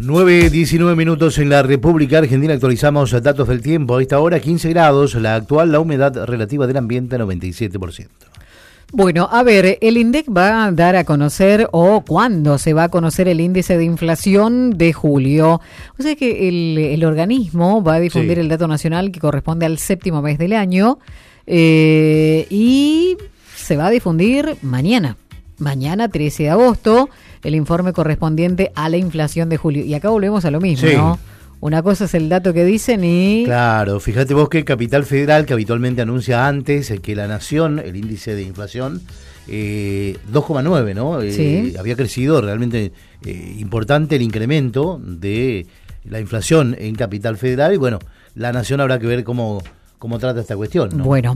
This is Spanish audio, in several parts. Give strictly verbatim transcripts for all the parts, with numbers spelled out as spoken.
nueve diecinueve minutos en la República Argentina. Actualizamos datos del tiempo. A esta hora quince grados, la actual, la humedad relativa del ambiente noventa y siete por ciento. Bueno, a ver, el INDEC va a dar a conocer, o cuándo se va a conocer el índice de inflación de julio. O sea que el, el organismo va a difundir sí. el dato nacional que corresponde al séptimo mes del año eh, y se va a difundir mañana. Mañana, trece de agosto, el informe correspondiente a la inflación de julio. Y acá volvemos a lo mismo, sí. ¿no? Una cosa es el dato que dicen y... Claro, fíjate vos que Capital Federal, que habitualmente anuncia antes que la Nación, el índice de inflación, eh, dos coma nueve, ¿no? Eh, sí. Había crecido realmente eh, importante el incremento de la inflación en Capital Federal y bueno, la Nación habrá que ver cómo... ¿Cómo trata esta cuestión, no? Bueno,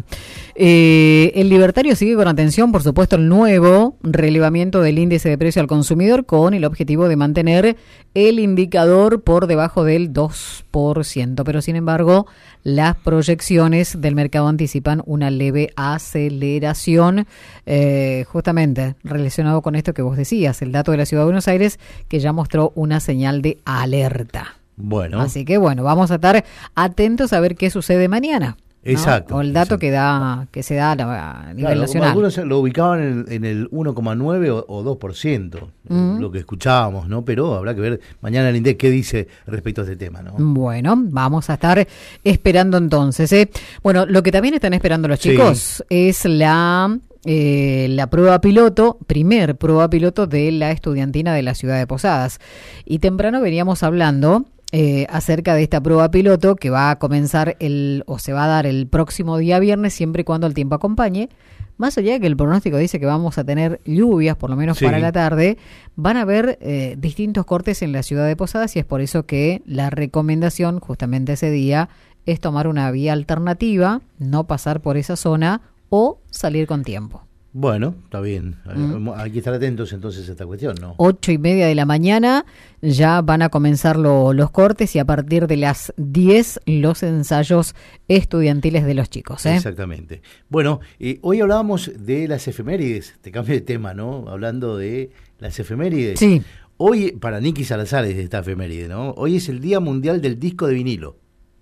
eh, el Libertario sigue con atención, por supuesto, el nuevo relevamiento del índice de precio al consumidor con el objetivo de mantener el indicador por debajo del dos por ciento. Pero, sin embargo, las proyecciones del mercado anticipan una leve aceleración, eh, justamente relacionado con esto que vos decías, el dato de la Ciudad de Buenos Aires, que ya mostró una señal de alerta. Bueno. Así que bueno, vamos a estar atentos a ver qué sucede mañana, ¿no? Exacto. O el dato exacto. que da que se da a nivel claro, nacional. Algunos lo ubicaban en el, en el uno coma nueve o, o dos por ciento, uh-huh. lo que escuchábamos, ¿no? Pero habrá que ver mañana el INDEC qué dice respecto a este tema, ¿no? Bueno, vamos a estar esperando entonces, ¿eh? Bueno, lo que también están esperando los chicos sí. es la... Eh, la prueba piloto, primer prueba piloto de la estudiantina de la ciudad de Posadas. Y temprano veníamos hablando eh, acerca de esta prueba piloto que va a comenzar el o se va a dar el próximo día viernes, siempre y cuando el tiempo acompañe. Más allá de que el pronóstico dice que vamos a tener lluvias, por lo menos sí. para la tarde, van a haber eh, distintos cortes en la ciudad de Posadas y es por eso que la recomendación justamente ese día es tomar una vía alternativa, no pasar por esa zona o salir con tiempo. Bueno, está bien. Mm. Hay que estar atentos entonces a esta cuestión, ¿no? Ocho y media de la mañana ya van a comenzar lo, los cortes y a partir de las diez los ensayos estudiantiles de los chicos, ¿eh? Exactamente. Bueno, eh, hoy hablábamos de las efemérides. Te cambio de tema, ¿no? Hablando de las efemérides. Sí. Hoy, para Nicky Salazar es esta efeméride, ¿no? Hoy es el Día Mundial del Disco de Vinilo.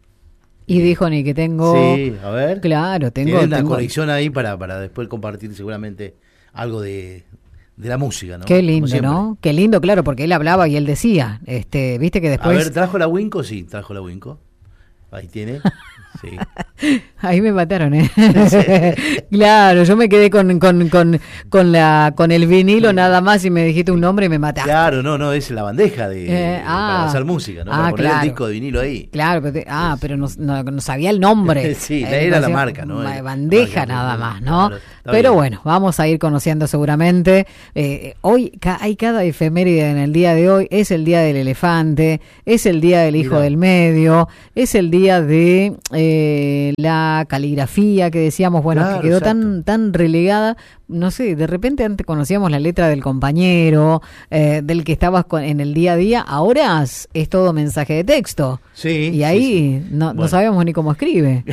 Y dijo ni que tengo... Sí, a ver. Claro, tengo... Tiene una tengo... colección ahí para, para después compartir seguramente algo de, de la música, ¿no? Qué lindo, ¿no? Qué lindo, claro, porque él hablaba y él decía, este, viste que después... A ver, ¿trajo la Winco? Sí, trajo la Winco. Ahí tiene. Sí. Ahí me mataron, ¿eh? Claro, yo me quedé con con con con la con el vinilo sí. nada más y me dijiste un nombre y me mataste. Claro, no, no, es la bandeja de, eh, de ah, para hacer música, ¿no? Ah, para poner claro. el disco de vinilo ahí. Claro, pero te, ah, pero no, no, no sabía el nombre. Sí, eh, era no la marca, ¿no? Bandeja marca, nada más, ¿no? Claro, pero bien. Bueno, vamos a ir conociendo seguramente. Eh, hoy ca- hay cada efeméride en el día de hoy. Es el día del elefante, es el día del hijo Mira. del medio, es el día de eh, la caligrafía que decíamos, bueno, claro, que quedó exacto. tan tan relegada. No sé, de repente antes conocíamos la letra del compañero, eh, del que estabas con, en el día a día, ahora es, es todo mensaje de texto. Sí. Y ahí sí, sí. No, Bueno. no sabemos ni cómo escribe.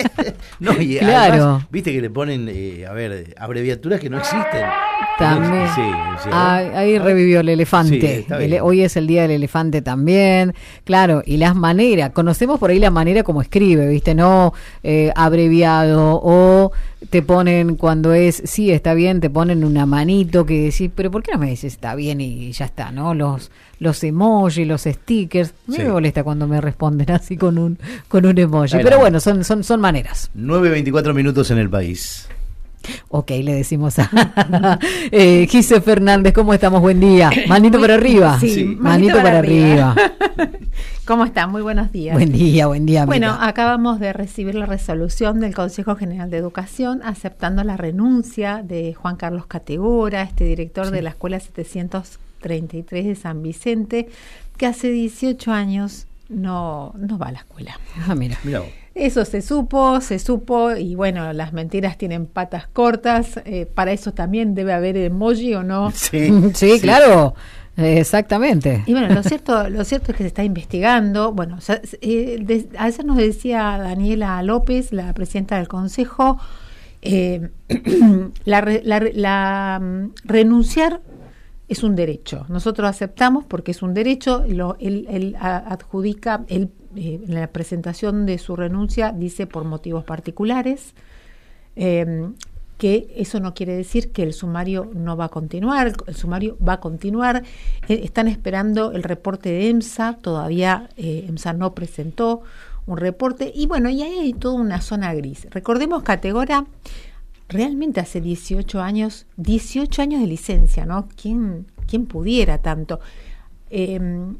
No, y claro. además, viste que le ponen, eh, a ver, abreviaturas que no existen. También. Sí, sí, ah, ahí revivió el elefante. Sí, el, hoy es el día del elefante también. Claro, y las maneras. Conocemos por ahí la manera como escribe, ¿viste? No eh, abreviado o te ponen cuando es, sí, está bien, te ponen una manito que decís, pero ¿por qué no me dices está bien y ya está, ¿no? Los los emojis, los stickers. A mí sí. me molesta cuando me responden así con un con un emoji. Pero bueno, son, son, son maneras. nueve veinticuatro minutos en el país. Ok, le decimos a eh, Gise Fernández, ¿cómo estamos? Buen día. Manito para arriba. Sí, sí. manito, manito para, para arriba. arriba. ¿Cómo están? Muy buenos días. Buen día, buen día. Bueno, amiga. acabamos de recibir la resolución del Consejo General de Educación aceptando la renuncia de Juan Carlos Categora, este director sí. de la Escuela setecientos treinta y tres de San Vicente, que hace dieciocho años no, no va a la escuela. Ah, mira. Mira vos. Eso se supo, se supo, y bueno, las mentiras tienen patas cortas, eh, para eso también debe haber emoji o no. Sí, sí, sí. Claro, exactamente. Y bueno, lo cierto, lo cierto es que se está investigando. Bueno, eh, de, ayer nos decía Daniela López, la presidenta del Consejo, eh, la, la, la, la renunciar es un derecho. Nosotros aceptamos porque es un derecho, lo, él, él adjudica, él, eh, en la presentación de su renuncia dice por motivos particulares, eh, que eso no quiere decir que el sumario no va a continuar, el sumario va a continuar, eh, están esperando el reporte de EMSA, todavía eh, EMSA no presentó un reporte, y bueno, y ahí hay toda una zona gris. Recordemos que Categora realmente hace dieciocho años, dieciocho años de licencia, ¿no? ¿Quién, quién pudiera tanto? Eh,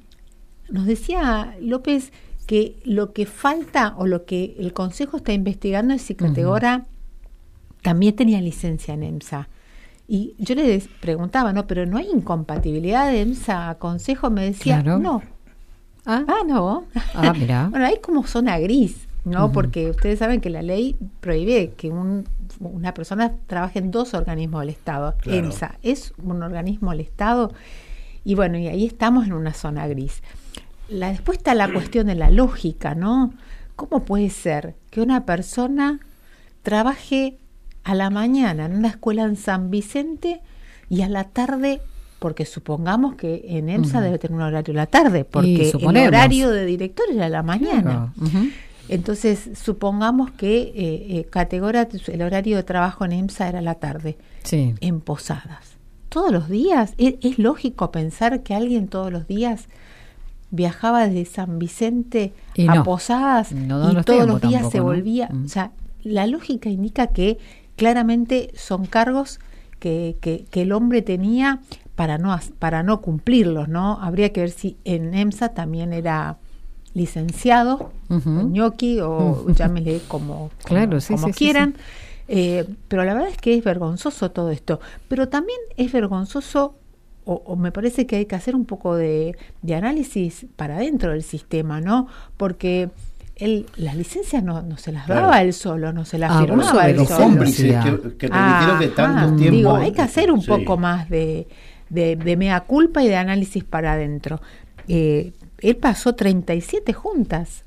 nos decía López que lo que falta o lo que el Consejo está investigando es si Categora uh-huh. también tenía licencia en EMSA. Y yo le preguntaba, ¿no? Pero no hay incompatibilidad de EMSA a Consejo, me decía, claro. no. Ah, ah no. Ah, mira. Bueno, hay como zona gris, ¿no? Uh-huh. Porque ustedes saben que la ley prohíbe que un, una persona trabaje en dos organismos del Estado. Claro. EMSA es un organismo del Estado y bueno, y ahí estamos en una zona gris. La, después está la cuestión de la lógica, ¿no? ¿Cómo puede ser que una persona trabaje a la mañana en una escuela en San Vicente y a la tarde, porque supongamos que en EMSA uh-huh. debe tener un horario a la tarde, porque el horario de director era a la mañana. Claro. Uh-huh. Entonces, supongamos que eh, eh, Categora, el horario de trabajo en EMSA era a la tarde, sí. en Posadas. ¿Todos los días? ¿Es, es lógico pensar que alguien todos los días viajaba desde San Vicente y a no. Posadas no, y no todos los días tampoco, se volvía? ¿no? O sea, la lógica indica que claramente son cargos que, que, que el hombre tenía para no para no cumplirlos, ¿no? Habría que ver si en EMSA también era licenciado, uh-huh. ñoqui o uh-huh. llámele como, como, claro, sí, como sí, quieran. Sí, sí. Eh, pero la verdad es que es vergonzoso todo esto. Pero también es vergonzoso, o, o me parece que hay que hacer un poco de, de análisis para dentro del sistema, ¿no? Porque él, las licencias no, no se las daba claro. él solo, no se las ah, firmaba él solo. Cómplices que, que permitieron ah, que tantos tiempos... Digo, hay que hacer un sí. poco más de, de, de mea culpa y de análisis para adentro. Eh, él pasó treinta y siete juntas.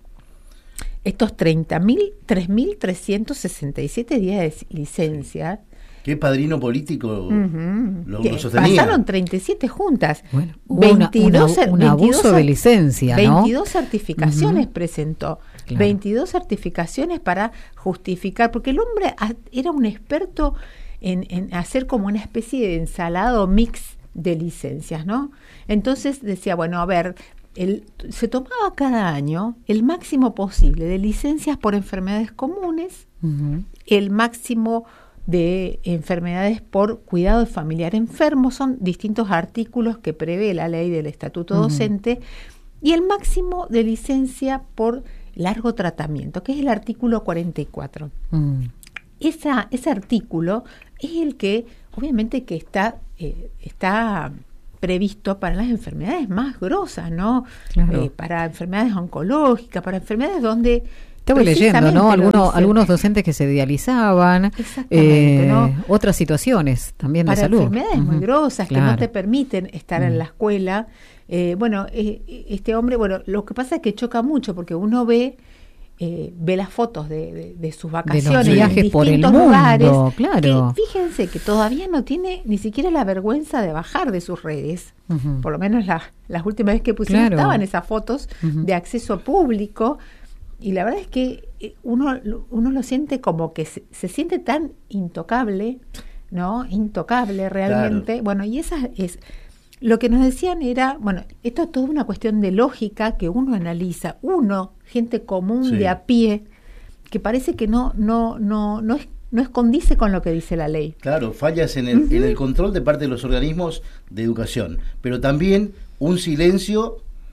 Estos treinta mil, tres mil trescientos sesenta y siete días de licencia. ¿Qué padrino político uh-huh. lo, lo sostenía? Pasaron treinta y siete juntas. Bueno, veintidós, una, una, un abuso veintidós, de licencia, ¿no? veintidós certificaciones uh-huh. presentó. Claro. veintidós certificaciones para justificar, porque el hombre era un experto en, en hacer como una especie de ensalado mix de licencias, ¿no? Entonces decía, bueno, a ver, él se tomaba cada año el máximo posible de licencias por enfermedades comunes, uh-huh. el máximo de enfermedades por cuidado de familiar enfermo, son distintos artículos que prevé la ley del estatuto uh-huh. docente, y el máximo de licencia por largo tratamiento, que es el artículo cuarenta y cuatro. Uh-huh. Esa, ese artículo es el que, obviamente, que está, eh, está previsto para las enfermedades más grosas, ¿no? Claro. Eh, para enfermedades oncológicas, para enfermedades donde... Estaba leyendo, ¿no? Algunos, algunos docentes que se dializaban, eh, ¿no? Otras situaciones también para de salud. Para enfermedades uh-huh. muy grosas claro. que no te permiten estar uh-huh. en la escuela. Eh, bueno, eh, este hombre, bueno, lo que pasa es que choca mucho porque uno ve... Eh, ve las fotos de, de, de sus vacaciones de los viajes en por el distintos mundo, lugares, claro. que fíjense que todavía no tiene ni siquiera la vergüenza de bajar de sus redes, uh-huh. por lo menos la, las últimas veces que pusimos claro. estaban esas fotos uh-huh. de acceso público, y la verdad es que uno, uno lo siente como que se, se siente tan intocable, ¿no? Intocable realmente, claro. bueno, y esa es... Lo que nos decían era, bueno, esto es toda una cuestión de lógica que uno analiza, uno, gente común sí. de a pie, que parece que no no no no es, no es condice con lo que dice la ley. Claro, fallas en el, uh-huh. en el control de parte de los organismos de educación, pero también un silencio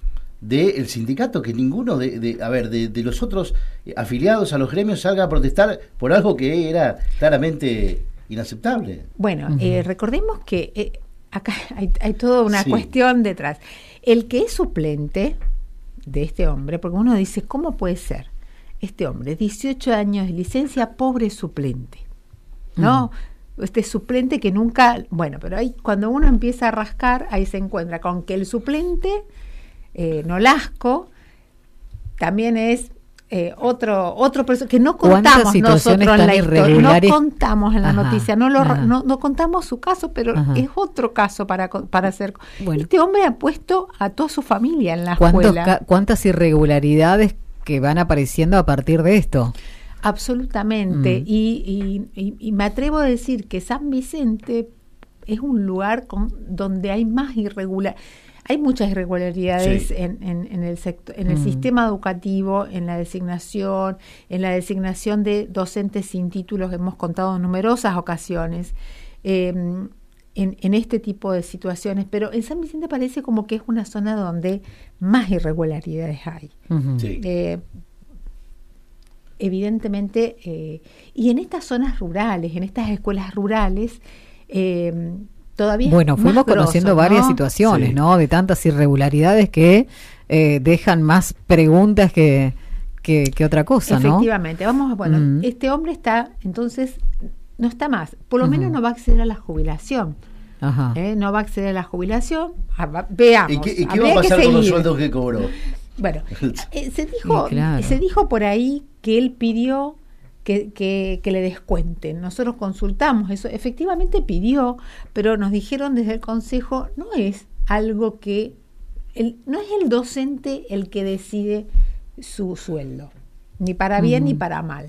del sindicato, que ninguno de, de a ver, de, de los otros afiliados a los gremios salga a protestar por algo que era claramente inaceptable. Bueno, uh-huh. eh, recordemos que... Eh, acá hay, hay toda una sí. cuestión detrás. El que es suplente de este hombre, porque uno dice, ¿cómo puede ser? Este hombre, dieciocho años de licencia, pobre suplente, ¿no? Uh-huh. Este suplente que nunca, bueno, pero ahí cuando uno empieza a rascar, ahí se encuentra con que el suplente, eh, Nolasco, también es Eh, otro otro perso- que no contamos nosotros en la historia, no contamos en la ajá, noticia, no, lo, no, no contamos su caso, pero ajá. es otro caso para, para hacer. Bueno. Este hombre ha puesto a toda su familia en la escuela. Ca- ¿Cuántas irregularidades que van apareciendo a partir de esto? Absolutamente, mm. y, y, y, y me atrevo a decir que San Vicente es un lugar con, donde hay más irregular. Hay muchas irregularidades sí. en, en, en el sector, en el mm. sistema educativo, en la designación, en la designación de docentes sin títulos, que hemos contado en numerosas ocasiones, eh, en, en este tipo de situaciones. Pero en San Vicente parece como que es una zona donde más irregularidades hay. Uh-huh. Sí. Eh, evidentemente, eh, y en estas zonas rurales, en estas escuelas rurales, eh, todavía bueno, fuimos grosso, conociendo ¿no? varias situaciones, sí. ¿no? De tantas irregularidades que eh, dejan más preguntas que, que, que otra cosa, ¿no? Efectivamente. Vamos a, bueno, mm. este hombre está, entonces, no está más. Por lo uh-huh. menos no va a acceder a la jubilación. Ajá. ¿Eh? No va a acceder a la jubilación. Ah, va, veamos. ¿Y qué, y qué va a pasar con los sueldos que cobró? Bueno, eh, se dijo, claro. se dijo por ahí que él pidió Que, que, que le descuenten. Nosotros consultamos eso, efectivamente pidió, pero nos dijeron desde el consejo, no es algo que, el, no es el docente el que decide su sueldo, ni para bien uh-huh. ni para mal.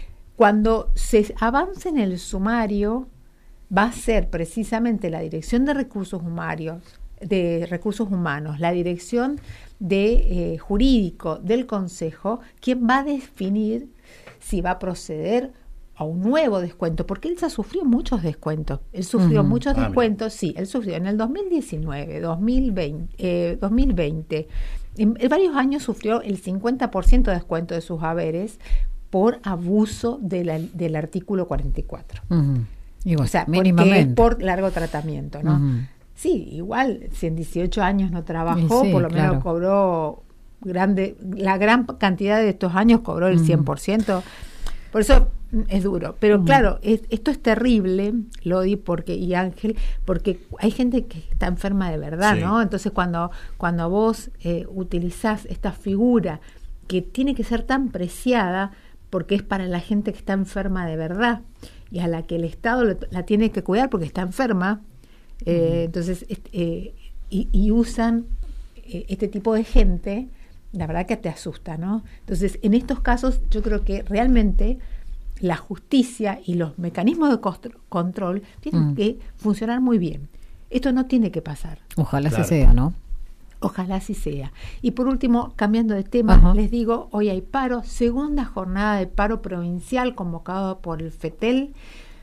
Cuando se avance en el sumario, va a ser precisamente la Dirección de Recursos Humanos, de Recursos Humanos, la Dirección de eh, Jurídico del Consejo, quien va a definir si va a proceder a un nuevo descuento, porque él ya sufrió muchos descuentos. Él sufrió uh-huh. muchos ah, descuentos, mira. sí, él sufrió en el dos mil diecinueve, dos mil veinte, eh, dos mil veinte. En, en varios años sufrió el cincuenta por ciento de descuento de sus haberes por abuso de la, del artículo cuarenta y cuatro. Uh-huh. Igual, o sea, porque por largo tratamiento, ¿no? Uh-huh. Sí, igual, si en dieciocho años no trabajó, sí, por lo claro. menos cobró grande, la gran cantidad de estos años cobró el cien por ciento. Por eso es duro. Pero uh-huh. claro, es, esto es terrible, Lodi, porque, y Ángel, porque hay gente que está enferma de verdad, sí. ¿no? Entonces cuando, cuando vos eh, utilizás esta figura que tiene que ser tan preciada, porque es para la gente que está enferma de verdad, y a la que el Estado lo, la tiene que cuidar porque está enferma, eh, uh-huh. entonces, eh, y, y usan eh, este tipo de gente, la verdad que te asusta, ¿no? Entonces, en estos casos, yo creo que realmente la justicia y los mecanismos de cost- control tienen mm. que funcionar muy bien. Esto no tiene que pasar. Ojalá claro. así sea, ¿no? Ojalá así sea. Y por último, cambiando de tema, Ajá. les digo, hoy hay paro, segunda jornada de paro provincial convocado por el FETEL.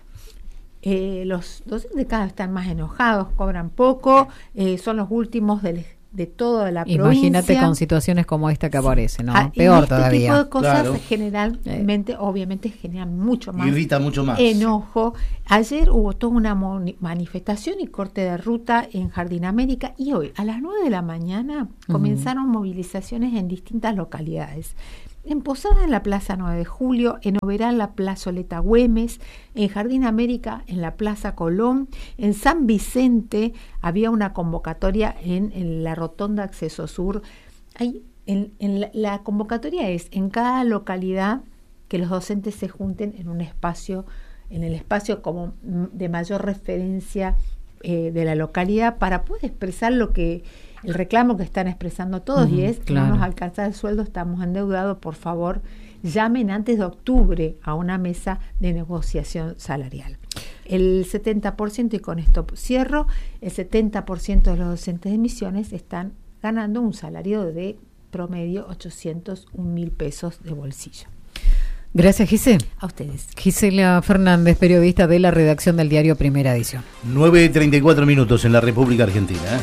Eh, los docentes cada vez están más enojados, cobran poco, eh, son los últimos del de toda la Imagínate provincia. Imagínate con situaciones como esta que aparece, ¿no? Ah, Peor este todavía. Este tipo de cosas claro. generalmente, eh. obviamente, generan mucho más irrita mucho más enojo. Ayer hubo toda una mo- manifestación y corte de ruta en Jardín América, y hoy a las nueve de la mañana uh-huh. comenzaron movilizaciones en distintas localidades. En Posada, en la Plaza nueve de Julio, en Oberá, en la Plazoleta Güemes, en Jardín América, en la Plaza Colón, en San Vicente había una convocatoria en, en la Rotonda Acceso Sur. Hay, en, en la, la convocatoria es en cada localidad que los docentes se junten en un espacio, en el espacio como de mayor referencia eh, de la localidad, para poder expresar lo que el reclamo que están expresando todos, uh-huh, y es que claro. no nos alcanza el sueldo, estamos endeudados, por favor, llamen antes de octubre a una mesa de negociación salarial. El setenta por ciento, y con esto cierro, el setenta por ciento de los docentes de Misiones están ganando un salario de promedio ochocientos un mil pesos de bolsillo. Gracias, Gise. A ustedes. Gisela Fernández, periodista de la redacción del diario Primera Edición. nueve y treinta y cuatro minutos en la República Argentina, ¿eh?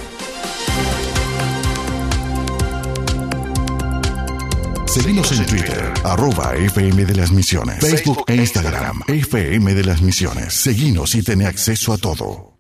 Seguimos en Twitter, arroba F M de las Misiones, Facebook e Instagram, F M de las Misiones. Seguinos y ten acceso a todo.